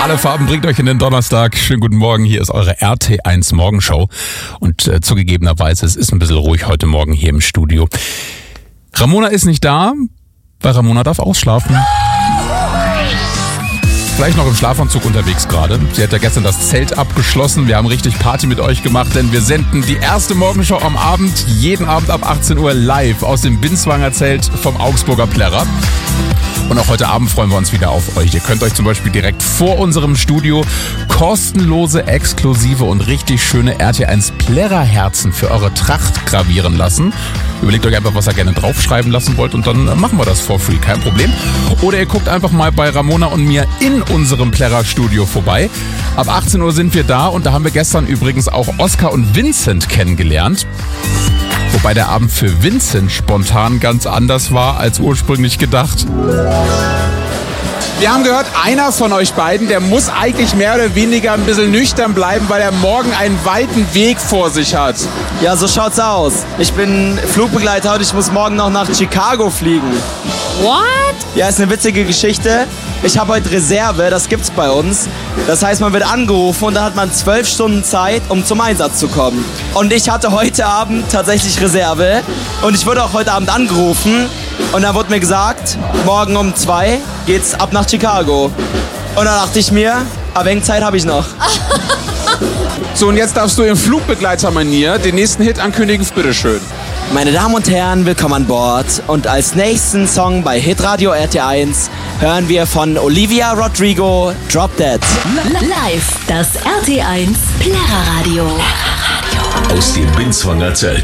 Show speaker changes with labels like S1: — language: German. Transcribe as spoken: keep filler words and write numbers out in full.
S1: Alle Farben bringt euch in den Donnerstag. Schönen guten Morgen, hier ist eure R T eins Morgenshow. Und äh, zugegebenerweise, es ist ein bisschen ruhig heute Morgen hier im Studio. Ramona ist nicht da, weil Ramona darf ausschlafen. Vielleicht noch im Schlafanzug unterwegs gerade. Sie hat ja gestern das Zelt abgeschlossen. Wir haben richtig Party mit euch gemacht, denn wir senden die erste Morgenshow am Abend, jeden Abend ab achtzehn Uhr live aus dem Binswanger Zelt vom Augsburger Plärrer. Und auch heute Abend freuen wir uns wieder auf euch. Ihr könnt euch zum Beispiel direkt vor unserem Studio kostenlose, exklusive und richtig schöne R T eins Plärrer-Herzen für eure Tracht gravieren lassen. Überlegt euch einfach, was ihr gerne draufschreiben lassen wollt und dann machen wir das for free, kein Problem. Oder ihr guckt einfach mal bei Ramona und mir in unserem Plärrer-Studio vorbei. Ab achtzehn Uhr sind wir da und da haben wir gestern übrigens auch Oskar und Vincent kennengelernt. Wobei der Abend für Vincent spontan ganz anders war als ursprünglich gedacht.
S2: Wir haben gehört, einer von euch beiden, der muss eigentlich mehr oder weniger ein bisschen nüchtern bleiben, weil er morgen einen weiten Weg vor sich hat.
S3: Ja, so schaut's aus. Ich bin Flugbegleiter und ich muss morgen noch nach Chicago fliegen.
S4: What?
S3: Ja, ist eine witzige Geschichte. Ich habe heute Reserve, das gibt's bei uns. Das heißt, man wird angerufen und dann hat man zwölf Stunden Zeit, um zum Einsatz zu kommen. Und ich hatte heute Abend tatsächlich Reserve und ich wurde auch heute Abend angerufen und dann wurde mir gesagt, morgen um zwei geht's ab nach Chicago. Und dann dachte ich mir, aber wenig Zeit habe ich noch.
S2: So, und jetzt darfst du im Flugbegleitermanier den nächsten Hit ankündigen. Bitteschön.
S3: Meine Damen und Herren, willkommen an Bord. Und als nächsten Song bei Hitradio R T eins hören wir von Olivia Rodrigo Drop Dead.
S5: Live, das R T eins Plärrerradio.
S6: Aus dem Binswanger Zelt.